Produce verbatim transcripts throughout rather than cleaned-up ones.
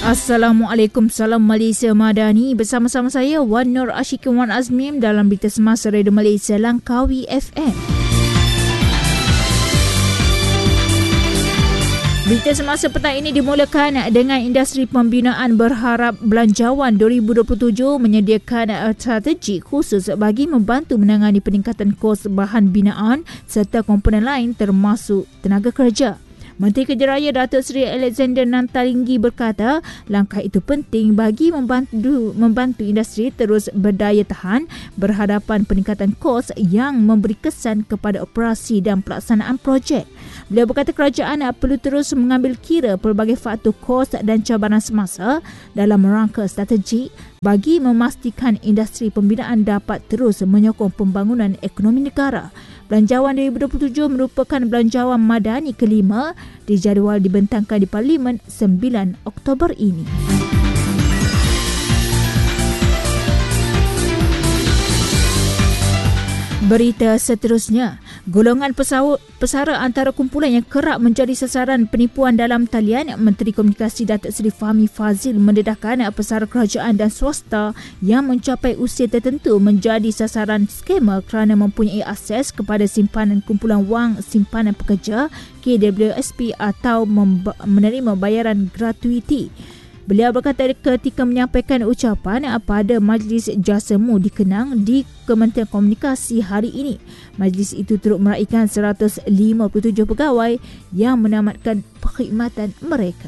Assalamualaikum, salam Malaysia Madani. Bersama-sama saya Wan Nur Ashikin Wan Azmim dalam Berita Semasa Radio Malaysia Langkawi F M. Berita Semasa petang ini dimulakan dengan industri pembinaan berharap Belanjawan dua ribu dua puluh tujuh menyediakan strategi khusus bagi membantu menangani peningkatan kos bahan binaan serta komponen lain termasuk tenaga kerja. Menteri Kerja Raya Datuk Seri Alexander Nantalingi berkata langkah itu penting bagi membantu membantu industri terus berdaya tahan berhadapan peningkatan kos yang memberi kesan kepada operasi dan pelaksanaan projek. Beliau berkata kerajaan perlu terus mengambil kira pelbagai faktor kos dan cabaran semasa dalam rangka strategi bagi memastikan industri pembinaan dapat terus menyokong pembangunan ekonomi negara. Belanjawan dua ribu dua puluh tujuh merupakan belanjawan madani kelima dijadual dibentangkan di Parlimen sembilan Oktober ini. Berita seterusnya, golongan pesawat, pesara antara kumpulan yang kerap menjadi sasaran penipuan dalam talian. Menteri Komunikasi Datuk Seri Fahmi Fadzil mendedahkan pesara kerajaan dan swasta yang mencapai usia tertentu menjadi sasaran skamer kerana mempunyai akses kepada simpanan kumpulan wang simpanan pekerja K W S P atau memba- menerima bayaran gratuiti. Beliau berkata ketika menyampaikan ucapan pada Majlis Jasemu di Kenang di Kementerian Komunikasi hari ini. Majlis itu turut meraihkan seratus lima puluh tujuh pegawai yang menamatkan perkhidmatan mereka.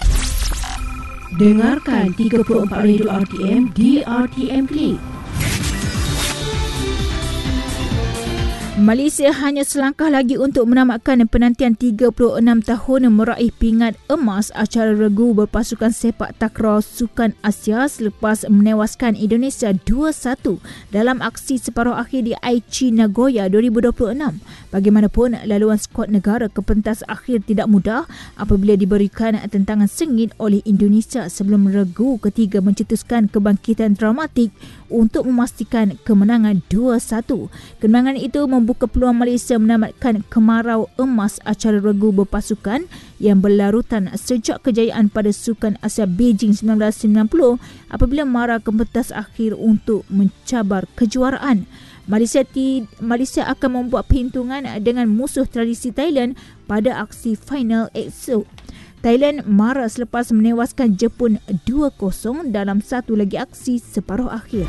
Dengarkan tiga puluh empat Radio R T M di R T M Click. Malaysia hanya selangkah lagi untuk menamatkan penantian tiga puluh enam tahun meraih pingat emas acara regu berpasukan sepak takraw Sukan Asia selepas menewaskan Indonesia dua satu dalam aksi separuh akhir di Aichi, Nagoya dua ribu dua puluh enam. Bagaimanapun, laluan skuad negara ke pentas akhir tidak mudah apabila diberikan tentangan sengit oleh Indonesia sebelum regu ketiga mencetuskan kebangkitan dramatik untuk memastikan kemenangan dua satu. Kemenangan itu membuka peluang Malaysia menamatkan kemarau emas acara regu berpasukan yang berlarutan sejak kejayaan pada Sukan Asia Beijing sembilan belas sembilan puluh apabila mara ke pentas akhir untuk mencabar kejuaraan. Malaysia, ti, Malaysia akan membuat perhitungan dengan musuh tradisi Thailand pada aksi final esok. Thailand marah selepas menewaskan Jepun dua kosong dalam satu lagi aksi separuh akhir.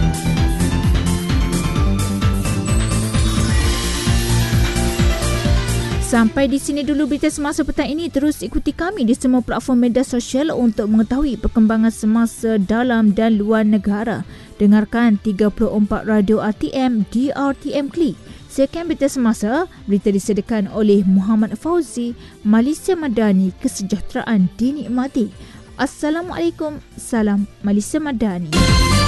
Sampai di sini dulu berita semasa petang ini. Terus ikuti kami di semua platform media sosial untuk mengetahui perkembangan semasa dalam dan luar negara. Dengarkan tiga puluh empat Radio R T M di R T M Click. Sekian berita semasa, berita disediakan oleh Muhammad Fauzi. Malaysia Madani, kesejahteraan dinikmati. Assalamualaikum, salam Malaysia Madani.